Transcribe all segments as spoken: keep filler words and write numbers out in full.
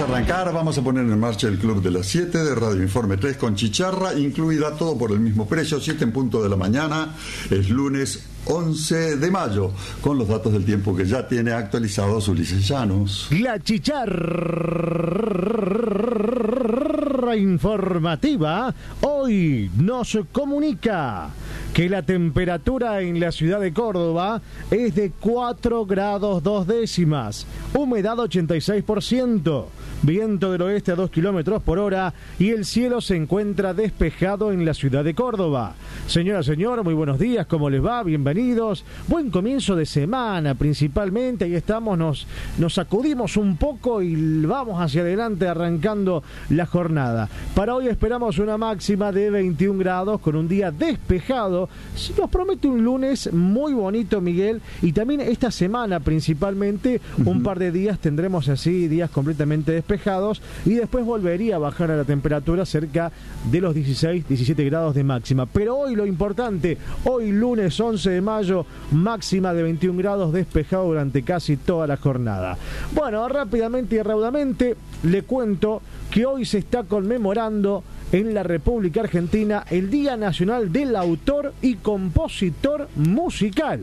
arrancar, vamos a poner en marcha el Club de las siete de Radio Informe tres con chicharra, incluida todo por el mismo precio, siete en punto de la mañana, es lunes once de mayo, con los datos del tiempo que ya tiene actualizados Ulises Llanos. La chicharra informativa hoy nos comunica que la temperatura en la ciudad de Córdoba es de cuatro grados dos décimas, humedad ochenta y seis por ciento, viento del oeste a dos kilómetros por hora y el cielo se encuentra despejado en la ciudad de Córdoba. Señora, señor, muy buenos días, ¿cómo les va? Bienvenidos. Buen comienzo de semana, principalmente. Ahí estamos, nos, nos sacudimos un poco y vamos hacia adelante arrancando la jornada. Para hoy esperamos una máxima de veintiún grados con un día despejado. Nos promete un lunes muy bonito, Miguel, y también esta semana principalmente un par de días tendremos así días completamente despejados y después volvería a bajar a la temperatura cerca de los dieciséis, diecisiete grados de máxima. Pero hoy lo importante, hoy lunes once de mayo, máxima de veintiún grados, despejado durante casi toda la jornada. Bueno, rápidamente y raudamente le cuento que hoy se está conmemorando en la República Argentina el Día Nacional del Autor y Compositor Musical.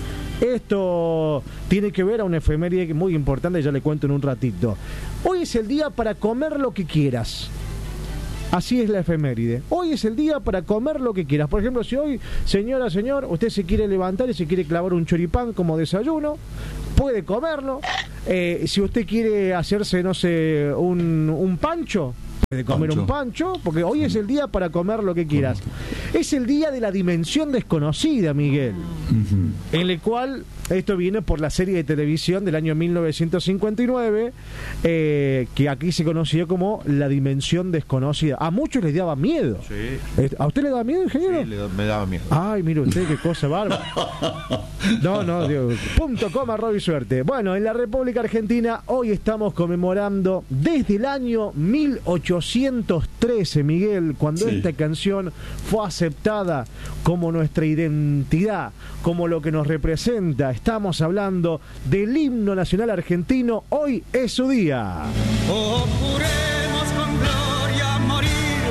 Esto tiene que ver a una efeméride muy importante, ya le cuento en un ratito. Hoy es el día para comer lo que quieras. Así es la efeméride. Hoy es el día para comer lo que quieras. Por ejemplo, si hoy, señora, señor, usted se quiere levantar y se quiere clavar un choripán como desayuno, puede comerlo. Eh, si usted quiere hacerse, no sé, un, un pancho, puede comer pancho. un pancho, porque hoy es el día para comer lo que quieras. Es el día de la dimensión desconocida, Miguel, uh-huh. en el cual esto viene por la serie de televisión del año mil novecientos cincuenta y nueve, eh, que aquí se conoció como La Dimensión Desconocida. A muchos les daba miedo. Sí. ¿A usted le daba miedo, ingeniero? Sí, le, me daba miedo. Ay, mire usted, qué cosa bárbara. No, no, Dios. Punto, coma, robo y suerte. Bueno, en la República Argentina hoy estamos conmemorando desde el año mil ochocientos trece, Miguel, cuando sí. esta canción fue aceptada como nuestra identidad, como lo que nos representa. Estamos hablando del himno nacional argentino. Hoy es su día. Oh, juremos con gloria morir.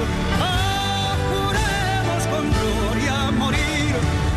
Oh, juremos con gloria morir.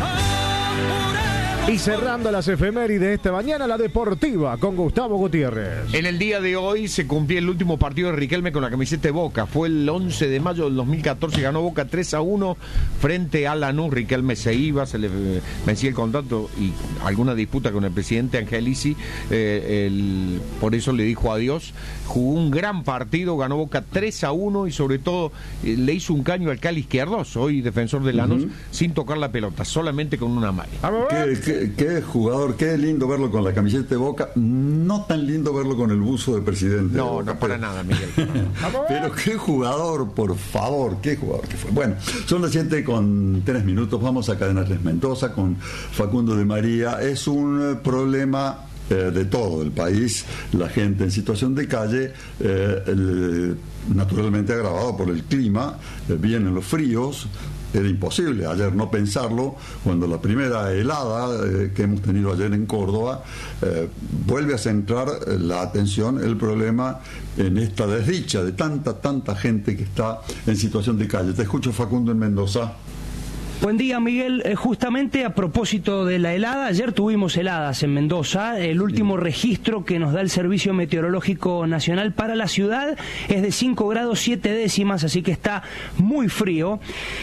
Oh, juremos. Y cerrando las efemérides de esta mañana, la deportiva con Gustavo Gutiérrez. En el día de hoy se cumplía el último partido de Riquelme con la camiseta de Boca. Fue el once de mayo del dos mil catorce. Ganó Boca tres a uno frente a Lanús. Riquelme se iba, se le vencía el contrato y alguna disputa con el presidente Angelici. Eh, el, por eso le dijo adiós. Jugó un gran partido, ganó Boca tres a uno y sobre todo eh, le hizo un caño al Cali Izquierdos, hoy defensor de Lanús, uh-huh. sin tocar la pelota, solamente con una malla. ¿Qué, qué, qué jugador, qué lindo verlo con la camiseta de Boca, no tan lindo verlo con el buzo de presidente. No, de Boca, no para pero, nada, Miguel. Para nada. Pero qué jugador, por favor, qué jugador que fue. Bueno, son las siete con tres minutos, vamos a Cadena tres Mendoza con Facundo de María. Es un problema eh, de todo el país, la gente en situación de calle, eh, el, naturalmente agravado por el clima, eh, vienen los fríos. Era imposible ayer no pensarlo cuando la primera helada eh, que hemos tenido ayer en Córdoba eh, vuelve a centrar la atención, el problema en esta desdicha de tanta, tanta gente que está en situación de calle. Te escucho, Facundo, en Mendoza. Buen día, Miguel. Eh, justamente a propósito de la helada, ayer tuvimos heladas en Mendoza. El último registro que nos da el Servicio Meteorológico Nacional para la ciudad es de cinco grados siete décimas, así que está muy frío.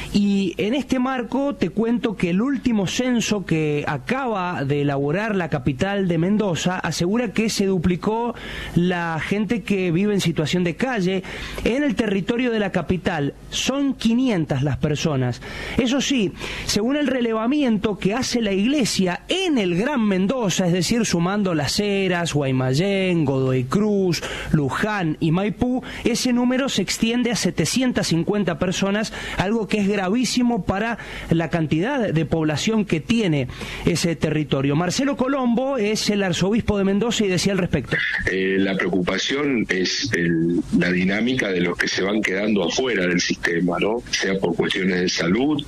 Y en este marco te cuento que el último censo que acaba de elaborar la capital de Mendoza asegura que se duplicó la gente que vive en situación de calle en el territorio de la capital. Son quinientas las personas. Eso sí, según el relevamiento que hace la Iglesia en el Gran Mendoza, es decir, sumando Las Heras, Guaymallén, Godoy Cruz, Luján y Maipú, ese número se extiende a setecientas cincuenta personas, algo que es gravísimo para la cantidad de población que tiene ese territorio. Marcelo Colombo es el arzobispo de Mendoza y decía al respecto. Eh, la preocupación es el, la dinámica de los que se van quedando afuera del sistema, ¿no? Sea por cuestiones de salud, sea por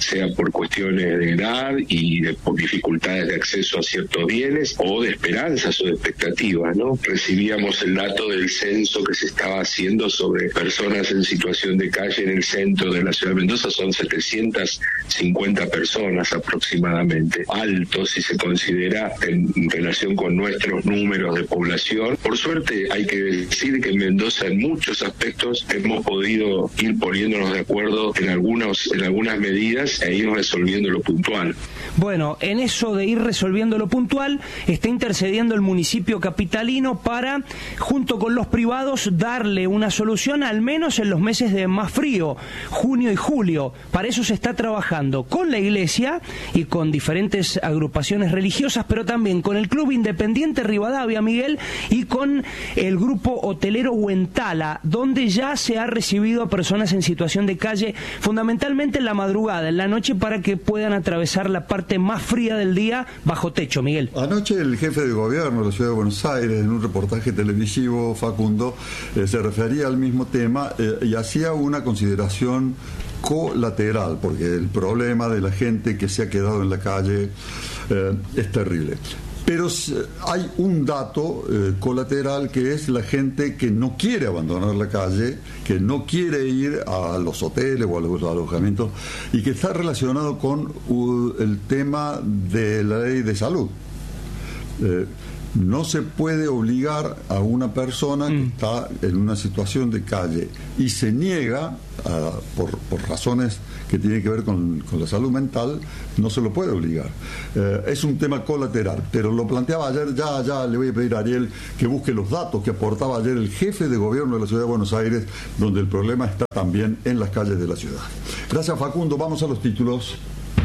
por cuestiones de edad y de por dificultades de acceso a ciertos bienes o de esperanzas o de expectativas, ¿no? Recibíamos el dato del censo que se estaba haciendo sobre personas en situación de calle en el centro de la ciudad de Mendoza, son setecientas cincuenta personas aproximadamente, alto si se considera en relación con nuestros números de población. Por suerte hay que decir que en Mendoza en muchos aspectos hemos podido ir poniéndonos de acuerdo en algunos en algunas medidas e ir resolviendo lo puntual. Bueno, en eso de ir resolviendo lo puntual, está intercediendo el municipio capitalino para, junto con los privados, darle una solución al menos en los meses de más frío, junio y julio. Para eso se está trabajando con la iglesia y con diferentes agrupaciones religiosas, pero también con el Club Independiente Rivadavia, Miguel, y con el grupo hotelero Huentala, donde ya se ha recibido a personas en situación de calle, fundamentalmente en la madrugada, en la noche, para que puedan atravesar la parte más fría del día bajo techo, Miguel. Anoche el jefe de gobierno de la Ciudad de Buenos Aires, en un reportaje televisivo, Facundo, eh, se refería al mismo tema eh, y hacía una consideración colateral, porque el problema de la gente que se ha quedado en la calle eh, es terrible. Pero hay un dato eh, colateral, que es la gente que no quiere abandonar la calle, que no quiere ir a los hoteles o a los alojamientos, y que está relacionado con uh, el tema de la ley de salud. Eh, no se puede obligar a una persona que mm. está en una situación de calle y se niega, a, por, por razones que tienen que ver con, con la salud mental, no se lo puede obligar. Eh, es un tema colateral, pero lo planteaba ayer, ya, ya le voy a pedir a Ariel que busque los datos que aportaba ayer el jefe de gobierno de la Ciudad de Buenos Aires, donde el problema está también en las calles de la ciudad. Gracias, Facundo. Vamos a los títulos.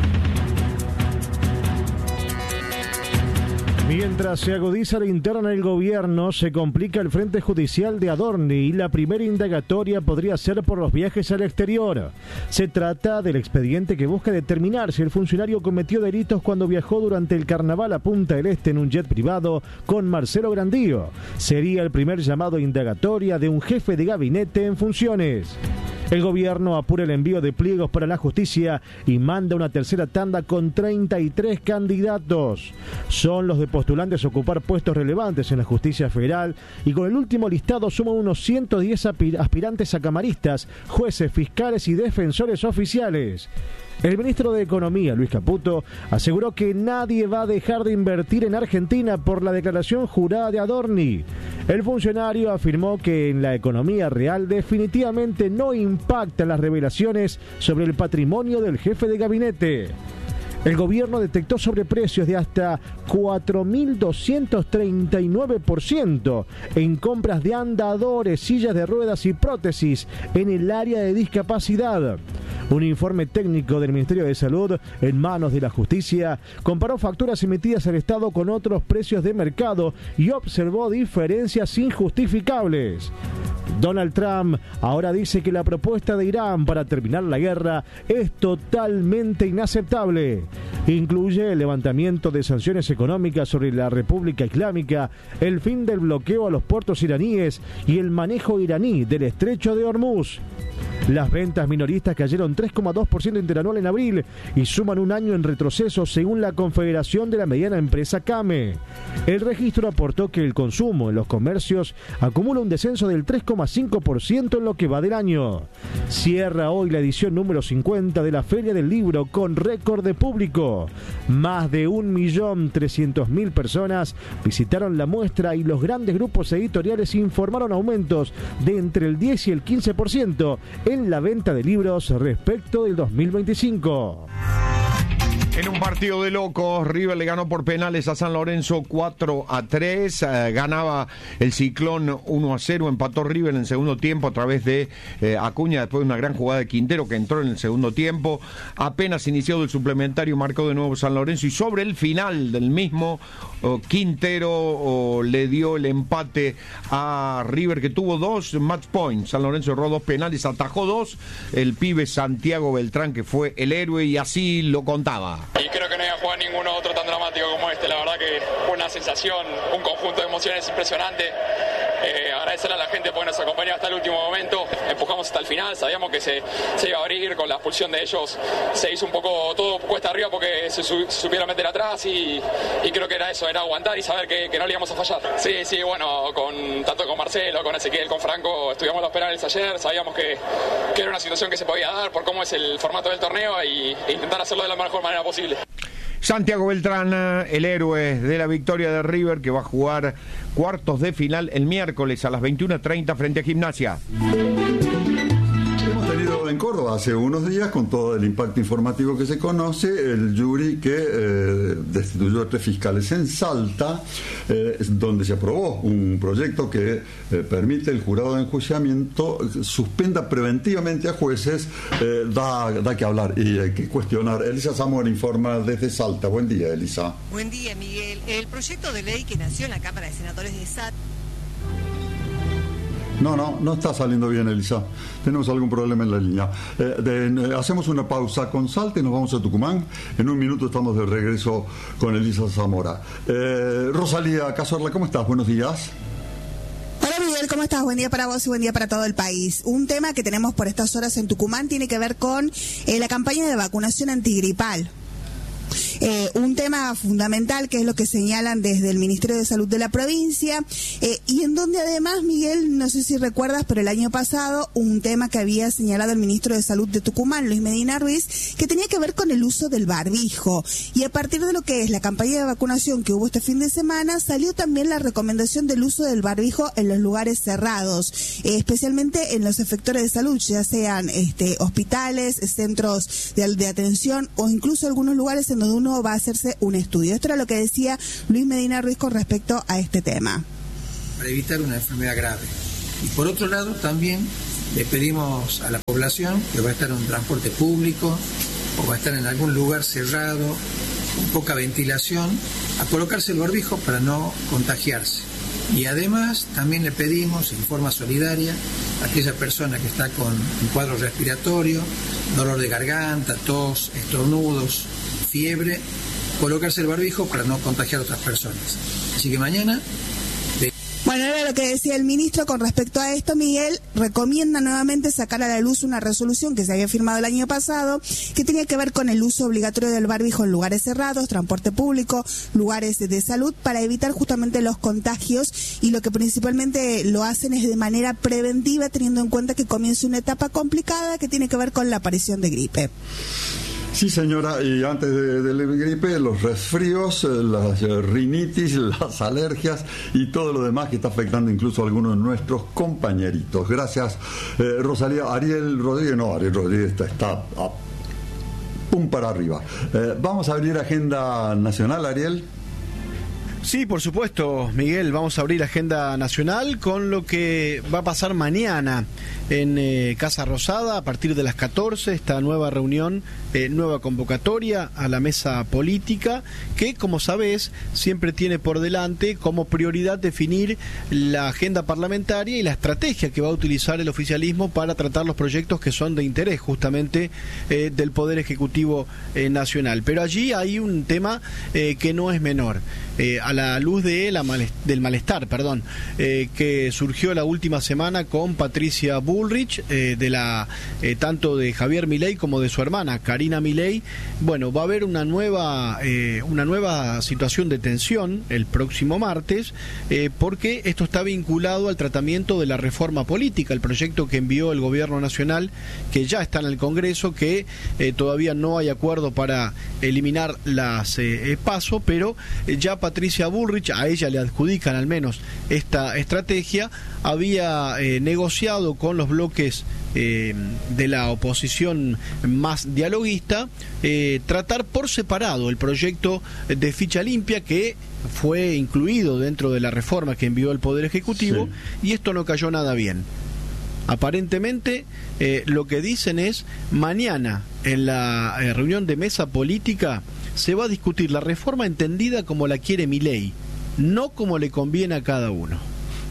Mientras se agudiza la interna del gobierno, se complica el frente judicial de Adorni y la primera indagatoria podría ser por los viajes al exterior. Se trata del expediente que busca determinar si el funcionario cometió delitos cuando viajó durante el carnaval a Punta del Este en un jet privado con Marcelo Grandío. Sería el primer llamado a indagatoria de un jefe de gabinete en funciones. El gobierno apura el envío de pliegos para la justicia y manda una tercera tanda con treinta y tres candidatos. Son los de postulantes a ocupar puestos relevantes en la justicia federal, y con el último listado suman unos ciento diez aspirantes a camaristas, jueces, fiscales y defensores oficiales. El ministro de Economía, Luis Caputo, aseguró que nadie va a dejar de invertir en Argentina por la declaración jurada de Adorni. El funcionario afirmó que en la economía real definitivamente no impactan las revelaciones sobre el patrimonio del jefe de gabinete. El gobierno detectó sobreprecios de hasta cuatro mil doscientos treinta y nueve por ciento en compras de andadores, sillas de ruedas y prótesis en el área de discapacidad. Un informe técnico del Ministerio de Salud, en manos de la Justicia, comparó facturas emitidas al Estado con otros precios de mercado y observó diferencias injustificables. Donald Trump ahora dice que la propuesta de Irán para terminar la guerra es totalmente inaceptable. Incluye el levantamiento de sanciones económicas sobre la República Islámica, el fin del bloqueo a los puertos iraníes y el manejo iraní del estrecho de Hormuz. Las ventas minoristas cayeron tres coma dos por ciento interanual en abril y suman un año en retroceso según la Confederación de la Mediana Empresa CAME. El registro aportó que el consumo en los comercios acumula un descenso del tres coma cinco por ciento en lo que va del año. Cierra hoy la edición número cincuenta de la Feria del Libro con récord de público. Más de un millón trescientos mil personas visitaron la muestra y los grandes grupos editoriales informaron aumentos de entre el diez y el quince por ciento en la venta de libros respecto del dos mil veinticinco. En un partido de locos, River le ganó por penales a San Lorenzo cuatro a tres, eh, ganaba el Ciclón uno a cero, empató River en el segundo tiempo a través de eh, Acuña, después de una gran jugada de Quintero que entró en el segundo tiempo. Apenas iniciado el suplementario, marcó de nuevo San Lorenzo y sobre el final del mismo, oh, Quintero oh, le dio el empate a River, que tuvo dos match points. San Lorenzo erró dos penales, atajó dos, el pibe Santiago Beltrán, que fue el héroe, y así lo contaba. Y creo que no iba a jugar ninguno otro tan dramático como este. La verdad que fue una sensación, un conjunto de emociones impresionante. Eh, agradecer a la gente porque nos acompañó hasta el último momento, empujando empujamos hasta el final, sabíamos que se, se iba a abrir con la expulsión de ellos, se hizo un poco todo cuesta arriba porque se, su, se supieron meter atrás y, y creo que era eso, era aguantar y saber que, que no le íbamos a fallar. Sí, sí, bueno, con tanto con Marcelo, con Ezequiel, con Franco, estudiamos los penales ayer, sabíamos que, que era una situación que se podía dar por cómo es el formato del torneo y, e intentar hacerlo de la mejor manera posible. Santiago Beltrán, el héroe de la victoria de River, que va a jugar cuartos de final el miércoles a las veintiuna treinta frente a Gimnasia. Hemos tenido en Córdoba hace unos días, con todo el impacto informativo que se conoce, el jury que eh, destituyó a tres fiscales en Salta, eh, donde se aprobó un proyecto que eh, permite el jurado de enjuiciamiento suspenda preventivamente a jueces, eh, da, da que hablar y hay que cuestionar. Elisa Zamora informa desde Salta. Buen día, Elisa. Buen día, Miguel. El proyecto de ley que nació en la Cámara de Senadores de S A T. No, no, no está saliendo bien, Elisa. Tenemos algún problema en la línea. Eh, de, eh, hacemos una pausa con Salta y nos vamos a Tucumán. En un minuto estamos de regreso con Elisa Zamora. Eh, Rosalía Cazorla, ¿cómo estás? Buenos días. Hola Miguel, ¿cómo estás? Buen día para vos y buen día para todo el país. Un tema que tenemos por estas horas en Tucumán tiene que ver con eh, la campaña de vacunación antigripal. Eh, un tema fundamental que es lo que señalan desde el Ministerio de Salud de la provincia eh, y en donde además, Miguel, no sé si recuerdas, pero el año pasado un tema que había señalado el Ministro de Salud de Tucumán, Luis Medina Ruiz, que tenía que ver con el uso del barbijo, y a partir de lo que es la campaña de vacunación que hubo este fin de semana, salió también la recomendación del uso del barbijo en los lugares cerrados, eh, especialmente en los efectores de salud, ya sean este, hospitales, centros de, de atención o incluso algunos lugares en donde uno va a hacerse un estudio. Esto era lo que decía Luis Medina Ruiz con respecto a este tema. Para evitar una enfermedad grave. Y por otro lado, también le pedimos a la población que va a estar en un transporte público o va a estar en algún lugar cerrado, con poca ventilación, a colocarse el barbijo para no contagiarse. Y además, también le pedimos, en forma solidaria, a aquella persona que está con un cuadro respiratorio, dolor de garganta, tos, estornudos, fiebre, colocarse el barbijo para no contagiar a otras personas. Así que mañana... De... Bueno, era lo que decía el ministro con respecto a esto. Miguel recomienda nuevamente sacar a la luz una resolución que se había firmado el año pasado, que tenía que ver con el uso obligatorio del barbijo en lugares cerrados, transporte público, lugares de salud, para evitar justamente los contagios, y lo que principalmente lo hacen es de manera preventiva, teniendo en cuenta que comienza una etapa complicada que tiene que ver con la aparición de gripe. Sí, señora, y antes de, de la gripe, los resfríos, las rinitis, las alergias y todo lo demás que está afectando incluso a algunos de nuestros compañeritos. Gracias, eh, Rosalía. Ariel Rodríguez, no, Ariel Rodríguez está, está a pum para arriba. Eh, vamos a abrir agenda nacional, Ariel. Sí, por supuesto, Miguel, vamos a abrir agenda nacional con lo que va a pasar mañana en eh, Casa Rosada a partir de las catorce, esta nueva reunión, eh, nueva convocatoria a la mesa política, que, como sabés, siempre tiene por delante como prioridad definir la agenda parlamentaria y la estrategia que va a utilizar el oficialismo para tratar los proyectos que son de interés justamente eh, del Poder Ejecutivo eh, Nacional. Pero allí hay un tema eh, que no es menor. Eh, a la luz de la malest- del malestar perdón, eh, que surgió la última semana con Patricia Bullrich, eh, de la eh, tanto de Javier Milei como de su hermana Karina Milei. Bueno, va a haber una nueva eh, una nueva situación de tensión el próximo martes, eh, porque esto está vinculado al tratamiento de la reforma política, el proyecto que envió el gobierno nacional, que ya está en el Congreso, que eh, todavía no hay acuerdo para eliminar las eh, PASO, pero eh, ya Patricia Bullrich, a ella le adjudican al menos esta estrategia, había eh, negociado con los bloques eh, de la oposición más dialoguista, eh, tratar por separado el proyecto de ficha limpia que fue incluido dentro de la reforma que envió el Poder Ejecutivo, sí. Y esto no cayó nada bien. Aparentemente, eh, lo que dicen es, mañana en la eh, reunión de mesa política se va a discutir la reforma entendida como la quiere Milei, no como le conviene a cada uno.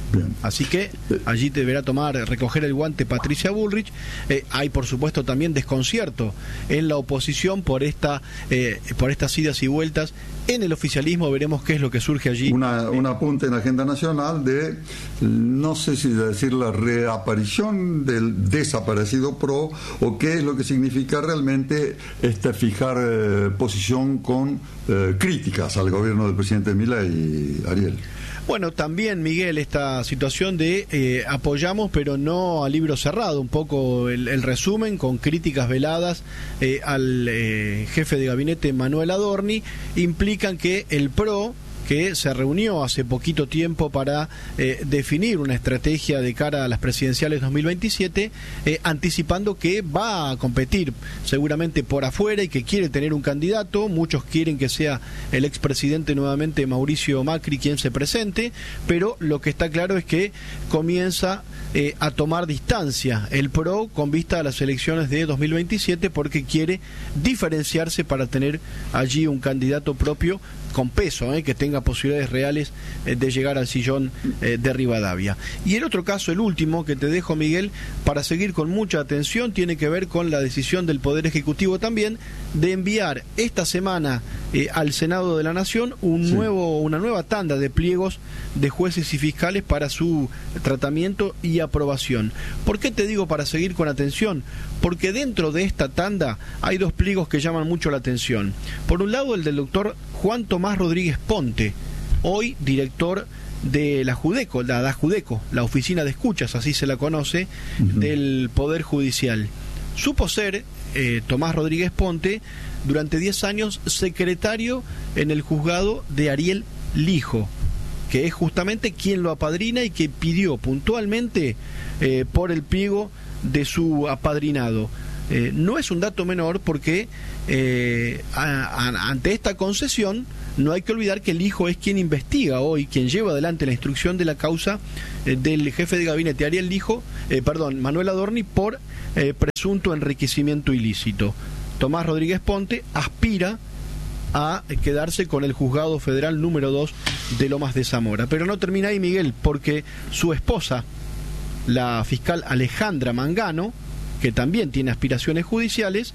Bien. Así que allí deberá tomar, recoger el guante Patricia Bullrich. Eh, hay por supuesto también desconcierto en la oposición por esta eh, por estas idas y vueltas. En el oficialismo veremos qué es lo que surge allí. Una, un apunte en la agenda nacional de, no sé si decir la reaparición del desaparecido PRO, o qué es lo que significa realmente este fijar eh, posición con eh, críticas al gobierno del presidente Milei, Ariel. Bueno, también, Miguel, esta situación de eh, apoyamos, pero no a libro cerrado, un poco el, el resumen con críticas veladas eh, al eh, jefe de gabinete Manuel Adorni, implican que el PRO, que se reunió hace poquito tiempo para eh, definir una estrategia de cara a las presidenciales dos mil veintisiete, eh, anticipando que va a competir seguramente por afuera y que quiere tener un candidato. Muchos quieren que sea el expresidente nuevamente Mauricio Macri quien se presente, pero lo que está claro es que comienza eh, a tomar distancia el PRO con vista a las elecciones de dos mil veintisiete, porque quiere diferenciarse para tener allí un candidato propio con peso, eh, que tenga posibilidades reales eh, de llegar al sillón eh, de Rivadavia. Y el otro caso, el último que te dejo, Miguel, para seguir con mucha atención, tiene que ver con la decisión del Poder Ejecutivo también de enviar esta semana eh, al Senado de la Nación un sí. nuevo, una nueva tanda de pliegos de jueces y fiscales para su tratamiento y aprobación. ¿Por qué te digo para seguir con atención? Porque dentro de esta tanda hay dos pliegos que llaman mucho la atención. Por un lado, el del doctor Juan Tomás Rodríguez Ponte, hoy director de la Judeco, la D A Judeco, la Oficina de Escuchas, así se la conoce, uh-huh. del Poder Judicial. Supo ser eh, Tomás Rodríguez Ponte durante diez años secretario en el juzgado de Ariel Lijo, que es justamente quien lo apadrina y que pidió puntualmente eh, por el pliego de su apadrinado. Eh, no es un dato menor porque eh, a, a, ante esta concesión no hay que olvidar que el hijo es quien investiga hoy, quien lleva adelante la instrucción de la causa eh, del jefe de gabinete Ariel Lijo, eh, perdón, Manuel Adorni, por eh, presunto enriquecimiento ilícito. Tomás Rodríguez Ponte aspira a quedarse con el juzgado federal número dos de Lomas de Zamora. Pero no termina ahí, Miguel, porque su esposa, la fiscal Alejandra Mangano, que también tiene aspiraciones judiciales,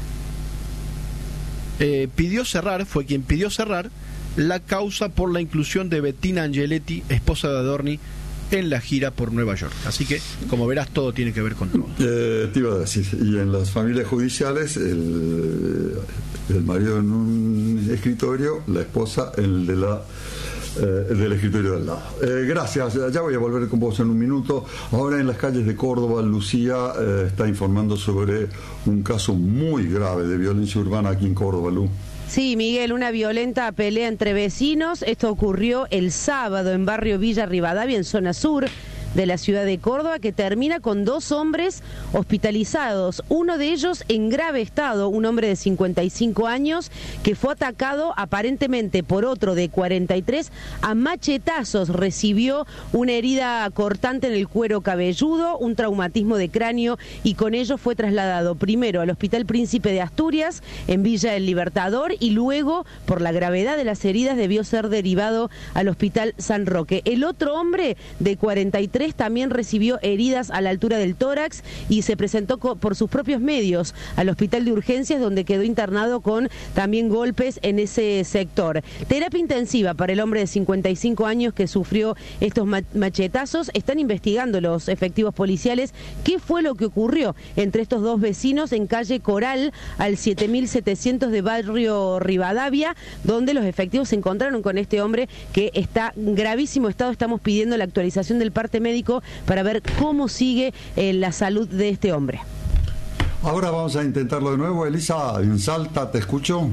eh, pidió cerrar, fue quien pidió cerrar la causa por la inclusión de Bettina Angeletti, esposa de Adorni, en la gira por Nueva York. Así que, como verás, todo tiene que ver con todo. Eh, te iba a decir, y en las familias judiciales, el, el marido en un escritorio, la esposa en el de la Eh, del escritorio del lado. Eh, gracias, ya voy a volver con vos en un minuto. Ahora en las calles de Córdoba, Lucía eh, está informando sobre un caso muy grave de violencia urbana aquí en Córdoba, Lu. Sí, Miguel, una violenta pelea entre vecinos. Esto ocurrió el sábado en barrio Villa Rivadavia, en zona sur de la ciudad de Córdoba, que termina con dos hombres hospitalizados, uno de ellos en grave estado, un hombre de cincuenta y cinco años que fue atacado aparentemente por otro de cuarenta y tres a machetazos, recibió una herida cortante en el cuero cabelludo, un traumatismo de cráneo, y con ello fue trasladado primero al Hospital Príncipe de Asturias en Villa del Libertador y luego, por la gravedad de las heridas, debió ser derivado al Hospital San Roque. El otro hombre de cuarenta y tres también recibió heridas a la altura del tórax y se presentó por sus propios medios al hospital de urgencias, donde quedó internado con también golpes en ese sector. Terapia intensiva para el hombre de cincuenta y cinco años que sufrió estos machetazos. Están investigando los efectivos policiales qué fue lo que ocurrió entre estos dos vecinos en calle Coral al siete mil setecientos de barrio Rivadavia, donde los efectivos se encontraron con este hombre que está en gravísimo estado. Estamos pidiendo la actualización del parte médico para ver cómo sigue eh, la salud de este hombre. Ahora vamos a intentarlo de nuevo. Elisa, en Salta, ¿te escucho?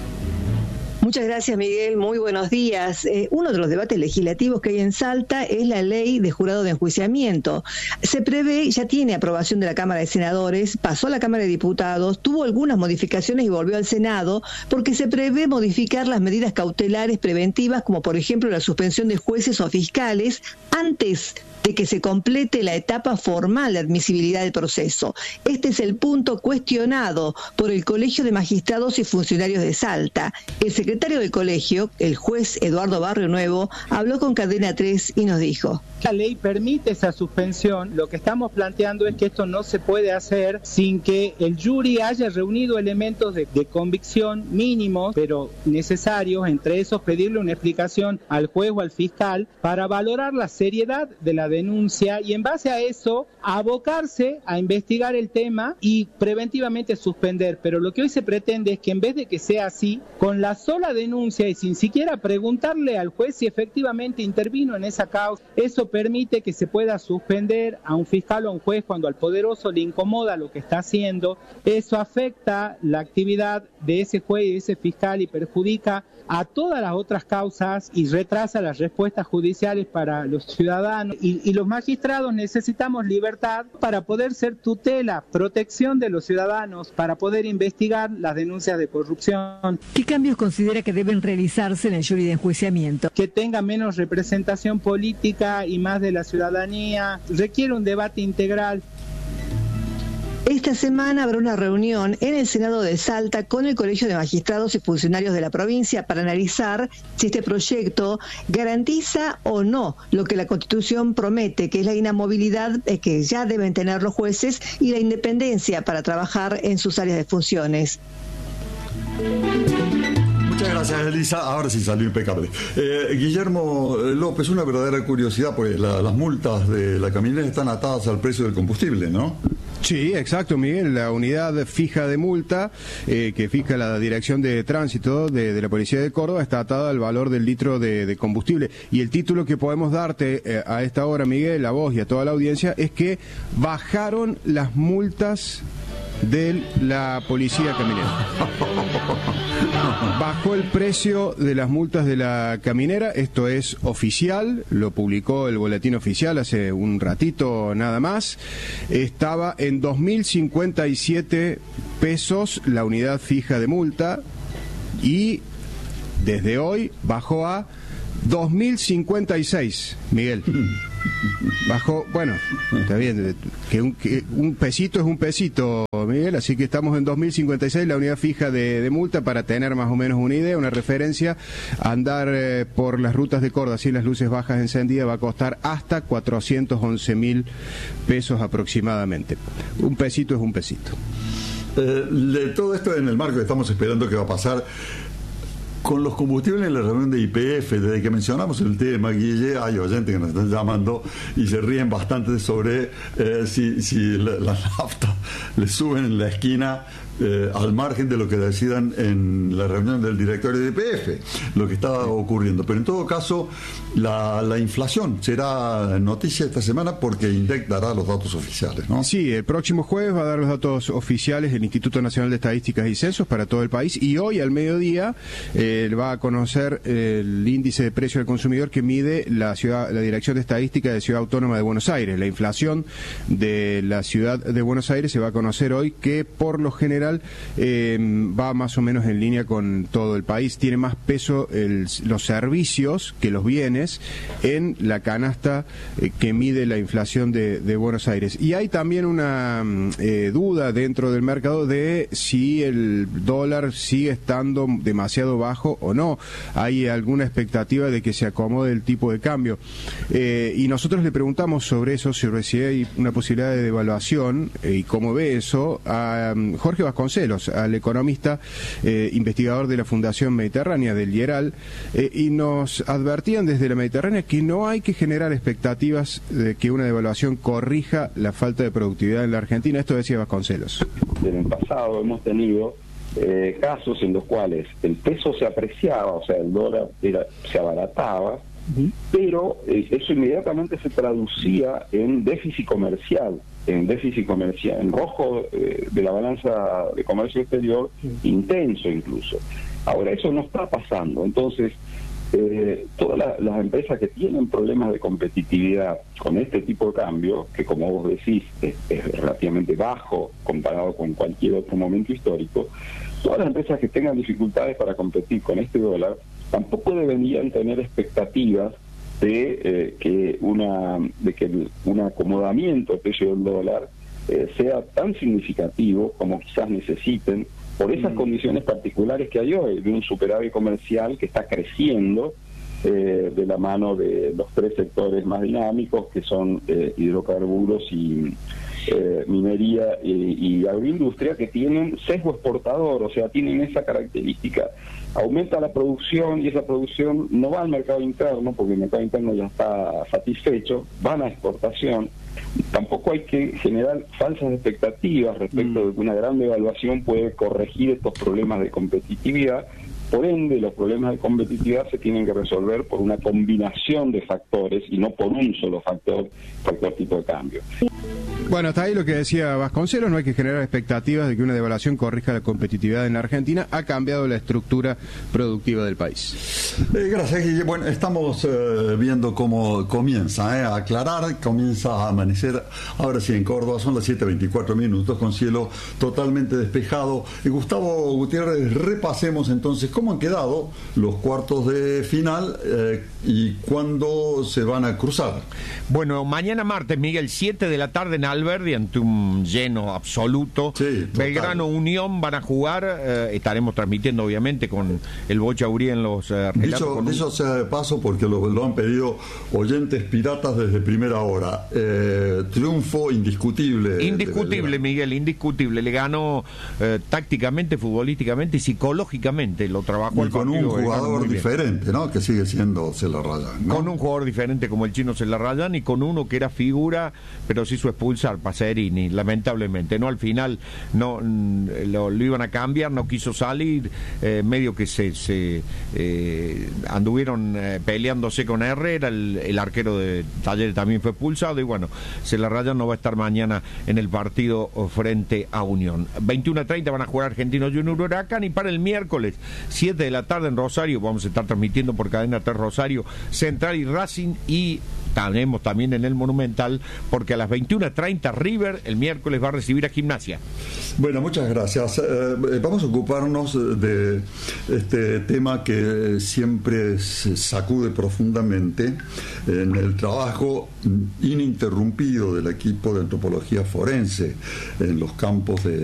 Muchas gracias, Miguel. Muy buenos días. Eh, uno de los debates legislativos que hay en Salta es la ley de jurado de enjuiciamiento. Se prevé, ya tiene aprobación de la Cámara de Senadores, pasó a la Cámara de Diputados, tuvo algunas modificaciones y volvió al Senado, porque se prevé modificar las medidas cautelares preventivas, como por ejemplo la suspensión de jueces o fiscales antes de que se complete la etapa formal de admisibilidad del proceso. Este es el punto cuestionado por el Colegio de Magistrados y Funcionarios de Salta. El secretario secretario del colegio, el juez Eduardo Barrio Nuevo, habló con Cadena tres y nos dijo: la ley permite esa suspensión. Lo que estamos planteando es que esto no se puede hacer sin que el jury haya reunido elementos de, de convicción mínimos, pero necesarios, entre esos pedirle una explicación al juez o al fiscal para valorar la seriedad de la denuncia y en base a eso abocarse a investigar el tema y preventivamente suspender. Pero lo que hoy se pretende es que en vez de que sea así, con la sola denuncia y sin siquiera preguntarle al juez si efectivamente intervino en esa causa, eso permite que se pueda suspender a un fiscal o a un juez cuando al poderoso le incomoda lo que está haciendo. Eso afecta la actividad de ese juez y de ese fiscal y perjudica a todas las otras causas y retrasa las respuestas judiciales para los ciudadanos. Y, y los magistrados necesitamos libertad para poder ser tutela, protección de los ciudadanos, para poder investigar las denuncias de corrupción. ¿Qué cambios considera que deben realizarse en el jury de enjuiciamiento? Que tenga menos representación política y más de la ciudadanía. Requiere un debate integral. Esta semana habrá una reunión en el Senado de Salta con el Colegio de Magistrados y Funcionarios de la provincia para analizar si este proyecto garantiza o no lo que la Constitución promete, que es la inamovilidad que ya deben tener los jueces y la independencia para trabajar en sus áreas de funciones. Muchas gracias, Elisa. Ahora sí salió impecable. Eh, Guillermo López, una verdadera curiosidad, pues la, las multas de la camioneta están atadas al precio del combustible, ¿no? Sí, exacto, Miguel. La unidad fija de multa eh, que fija la Dirección de Tránsito de, de la Policía de Córdoba está atada al valor del litro de, de combustible. Y el título que podemos darte eh, a esta hora, Miguel, a vos y a toda la audiencia, es que bajaron las multas de la policía caminera. Bajó el precio de las multas de la caminera, esto es oficial, lo publicó el Boletín Oficial hace un ratito nada más. Estaba en dos mil cincuenta y siete pesos la unidad fija de multa y desde hoy bajó a dos mil cincuenta y seis, Miguel. Bajó, bueno, está bien, que un, que un pesito es un pesito, Miguel, así que estamos en dos mil cincuenta y seis, la unidad fija de, de multa, para tener más o menos una idea, una referencia. Andar eh, por las rutas de Córdoba sin las luces bajas encendidas va a costar hasta cuatrocientos once mil pesos aproximadamente. Un pesito es un pesito. Eh, de todo esto en el marco que estamos esperando que va a pasar con los combustibles en la reunión de Y P F. Desde que mencionamos el tema, Guille, hay oyentes que nos están llamando y se ríen bastante sobre eh, si, si la, la nafta le suben en la esquina eh, al margen de lo que decidan en la reunión del directorio de Y P F, lo que está ocurriendo. Pero en todo caso, la, la inflación será noticia esta semana porque INDEC dará los datos oficiales, ¿no? Sí, el próximo jueves va a dar los datos oficiales el Instituto Nacional de Estadísticas y Censos para todo el país, y hoy al mediodía eh, va a conocer el índice de precio del consumidor que mide la ciudad, la Dirección de Estadística de Ciudad Autónoma de Buenos Aires. La inflación de la ciudad de Buenos Aires se va a conocer hoy, que por lo general eh, va más o menos en línea con todo el país. Tiene más peso el, los servicios que los bienes en la canasta eh, que mide la inflación de, de Buenos Aires. Y hay también una eh, duda dentro del mercado de si el dólar sigue estando demasiado bajo o no. Hay alguna expectativa de que se acomode el tipo de cambio. Eh, y nosotros le preguntamos sobre eso, sobre si hay una posibilidad de devaluación eh, y cómo ve eso a um, Jorge Vasconcelos, al economista eh, investigador de la Fundación Mediterránea del IERAL, eh, y nos advertían desde la Mediterránea que no hay que generar expectativas de que una devaluación corrija la falta de productividad en la Argentina. Esto decía Vasconcelos. En el pasado hemos tenido eh, casos en los cuales el peso se apreciaba, o sea, el dólar era, se abarataba, uh-huh. pero eh, eso inmediatamente se traducía en déficit comercial, en déficit comercial, en rojo eh, de la balanza de comercio exterior, uh-huh. intenso incluso. Ahora eso no está pasando, entonces eh, todas la, las empresas que tienen problemas de competitividad con este tipo de cambio, que como vos decís es, es relativamente bajo comparado con cualquier otro momento histórico, todas las empresas que tengan dificultades para competir con este dólar tampoco deberían tener expectativas de eh, que una de que el, un acomodamiento del precio del dólar eh, sea tan significativo como quizás necesiten por esas condiciones particulares que hay hoy, de un superávit comercial que está creciendo eh, de la mano de los tres sectores más dinámicos, que son eh, hidrocarburos y eh, minería y, y agroindustria, que tienen sesgo exportador, o sea, tienen esa característica. Aumenta la producción y esa producción no va al mercado interno, porque el mercado interno ya está satisfecho, van a exportación. Tampoco hay que generar falsas expectativas respecto de que una gran devaluación puede corregir estos problemas de competitividad. Por ende, los problemas de competitividad se tienen que resolver por una combinación de factores y no por un solo factor, factor tipo de cambio. Bueno, hasta ahí lo que decía Vasconcelos, no hay que generar expectativas de que una devaluación corrija la competitividad en la Argentina, ha cambiado la estructura productiva del país. Eh, gracias, Guille. Bueno, estamos eh, viendo cómo comienza eh, a aclarar, comienza a amanecer, ahora sí en Córdoba, son las siete veinticuatro minutos, con cielo totalmente despejado. Y Gustavo Gutiérrez, repasemos entonces cómo han quedado los cuartos de final eh, y cuándo se van a cruzar. Bueno, mañana martes, Miguel, siete de la tarde en Alberdi, ante un lleno absoluto. Sí, Belgrano Unión van a jugar, eh, estaremos transmitiendo obviamente con el Bocha Urí en los eh, relatos. Dicho, con dicho un... sea de paso, porque lo, lo han pedido oyentes piratas desde primera hora. Eh, triunfo indiscutible. Indiscutible, Miguel, indiscutible. Le ganó eh, tácticamente, futbolísticamente y psicológicamente. Lo trabajó y el con un jugador diferente, ¿no? Que sigue siendo Celarrayán, ¿no? Con un jugador diferente como el chino Celarrayán y con uno que era figura, pero se hizo expulsar, Pacerini, lamentablemente. No, al final no lo, lo iban a cambiar, no quiso salir, eh, medio que se, se eh, anduvieron eh, peleándose con Herrera, el, el arquero de Talleres también fue expulsado y bueno, Celarrayán no va a estar mañana en el partido frente a Unión. veintiuno a treinta van a jugar Argentinos Juniors Huracán y para el miércoles siete de la tarde en Rosario, vamos a estar transmitiendo por Cadena tres Rosario, Central y Racing, y estaremos también en el Monumental porque a las veintiuno a treinta River el miércoles va a recibir a Gimnasia. Bueno, muchas gracias. Eh, vamos a ocuparnos de este tema que siempre se sacude profundamente en el trabajo ininterrumpido del equipo de antropología forense en los campos de